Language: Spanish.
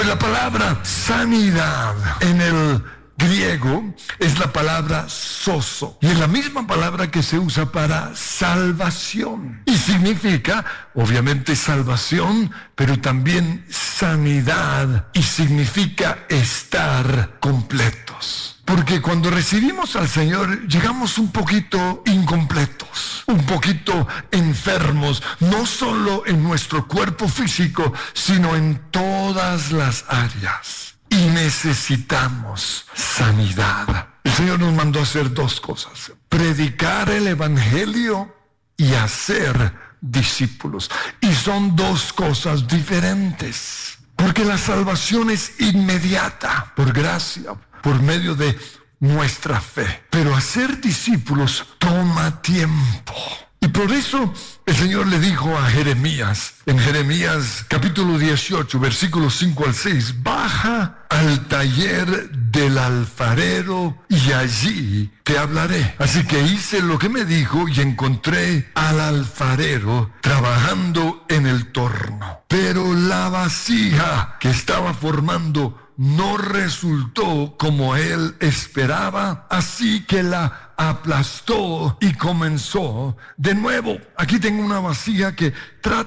La palabra sanidad en el griego es la palabra sozo, y es la misma palabra que se usa para salvación, y significa obviamente salvación, pero también sanidad, y significa estar completos. Porque cuando recibimos al Señor llegamos un poquito incompletos, un poquito enfermos, no solo en nuestro cuerpo físico, sino en todas las áreas. Y necesitamos sanidad. El Señor nos mandó a hacer dos cosas: predicar el Evangelio y hacer discípulos. Y son dos cosas diferentes. Porque la salvación es inmediata, por gracia, por medio de nuestra fe. Pero hacer discípulos toma tiempo. Y por eso el Señor le dijo a Jeremías, en Jeremías capítulo 18, versículos 5 al 6, baja al taller del alfarero y allí te hablaré. Así que hice lo que me dijo y encontré al alfarero trabajando en el torno. Pero la vasija que estaba formando no resultó como él esperaba, así que la aplastó y comenzó de nuevo. Aquí tengo una vasija que trata